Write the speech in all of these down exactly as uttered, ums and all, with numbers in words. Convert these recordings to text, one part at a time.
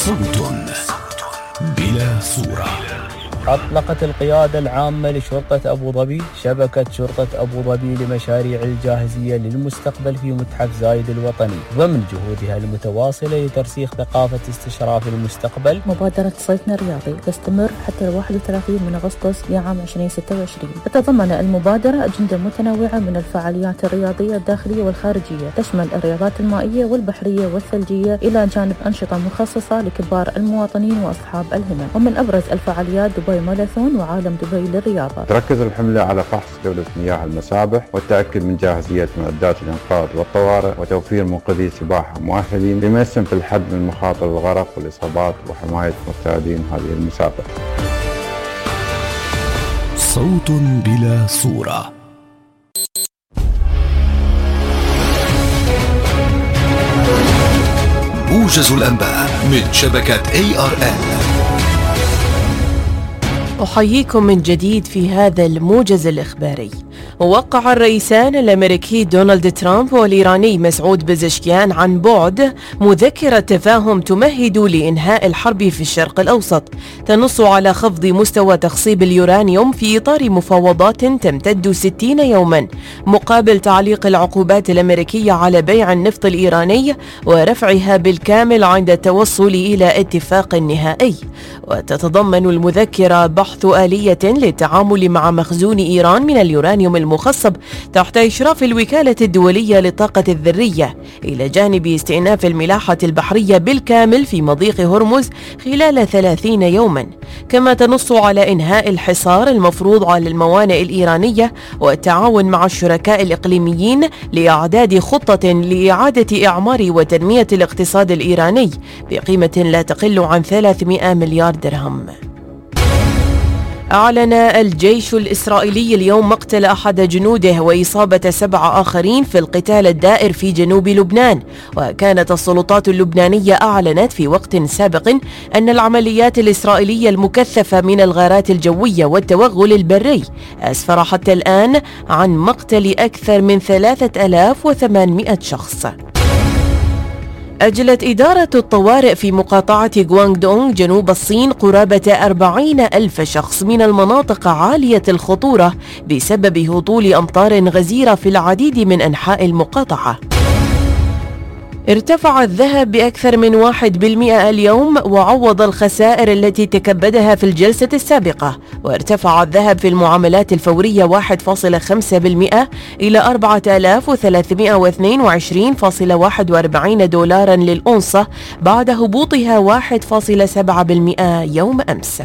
صوت بلا صورة. أطلقت القيادة العامة لشرطة أبو ظبي شبكة شرطة أبو ظبي لمشاريع الجاهزية للمستقبل في متحف زايد الوطني ضمن جهودها المتواصلة لترسيخ ثقافة استشراف المستقبل. مبادرة صيفنا الرياضي تستمر حتى الواحد وثلاثين من أغسطس لعام ألفين وستة وعشرين. تتضمن المبادرة أجندة متنوعة من الفعاليات الرياضية الداخلية والخارجية، تشمل الرياضات المائية والبحرية والثلجية إلى جانب أنشطة مخصصة لكبار المواطنين وأصحاب الهمم. ومن أبرز الفعاليات دبي ماراثون وعالم دبي للرياضة. تركز الحملة على فحص جودة مياه المسابح والتأكد من جاهزية معدات الإنقاذ والطوارئ وتوفير منقذي سباحة مؤهلين بما يسهم في الحد من مخاطر الغرق والإصابات وحماية مرتادين هذه المسابح. صوت بلا صورة. موجز الأنباء من شبكة إيه آر إل. أحييكم من جديد في هذا الموجز الإخباري. وقع الرئيسان الأمريكي دونالد ترامب والإيراني مسعود بزشكيان عن بعد مذكرة تفاهم تمهد لإنهاء الحرب في الشرق الأوسط، تنص على خفض مستوى تخصيب اليورانيوم في إطار مفاوضات تمتد ستين يوما مقابل تعليق العقوبات الأمريكية على بيع النفط الإيراني ورفعها بالكامل عند التوصل إلى اتفاق نهائي. وتتضمن المذكرة بحث آلية للتعامل مع مخزون إيران من اليورانيوم المخصب تحت إشراف الوكالة الدولية للطاقة الذرية، إلى جانب استئناف الملاحة البحرية بالكامل في مضيق هرمز خلال ثلاثين يوما. كما تنص على إنهاء الحصار المفروض على الموانئ الإيرانية والتعاون مع الشركاء الإقليميين لإعداد خطة لإعادة إعمار وتنمية الاقتصاد الإيراني بقيمة لا تقل عن ثلاثمائة مليار درهم. أعلن الجيش الإسرائيلي اليوم مقتل أحد جنوده وإصابة سبعة آخرين في القتال الدائر في جنوب لبنان. وكانت السلطات اللبنانية أعلنت في وقت سابق أن العمليات الإسرائيلية المكثفة من الغارات الجوية والتوغل البري أسفر حتى الآن عن مقتل أكثر من ثلاثة آلاف وثمانمائة شخص. أجلت إدارة الطوارئ في مقاطعة غوانغ دونغ جنوب الصين قرابة أربعين ألف شخص من المناطق عالية الخطورة بسبب هطول أمطار غزيرة في العديد من أنحاء المقاطعة. ارتفع الذهب بأكثر من واحد بالمئة اليوم وعوض الخسائر التي تكبدها في الجلسة السابقة، وارتفع الذهب في المعاملات الفورية واحد فاصلة خمسة بالمئة إلى أربعة آلاف وثلاثمائة واثنين وعشرين فاصلة واحد وأربعين دولارا للأونصة بعد هبوطها واحد فاصلة سبعة بالمئة يوم أمس.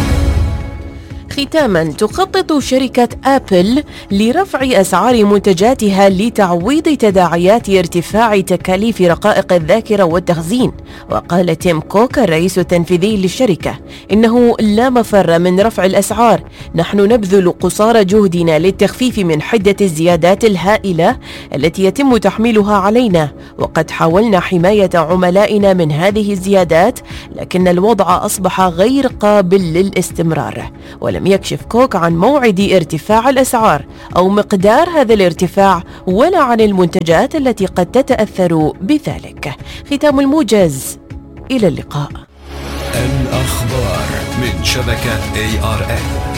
ختاما، تخطط شركة أبل لرفع أسعار منتجاتها لتعويض تداعيات ارتفاع تكاليف رقائق الذاكرة والتخزين. وقال تيم كوك الرئيس التنفيذي للشركة إنه لا مفر من رفع الأسعار، نحن نبذل قصارى جهدنا للتخفيف من حدة الزيادات الهائلة التي يتم تحميلها علينا، وقد حاولنا حماية عملائنا من هذه الزيادات، لكن الوضع أصبح غير قابل للاستمرار. ولم يكشف كوك عن موعد ارتفاع الأسعار أو مقدار هذا الارتفاع ولا عن المنتجات التي قد تتأثر بذلك. ختام الموجز، إلى اللقاء. الأخبار من شبكة إيه آر إل.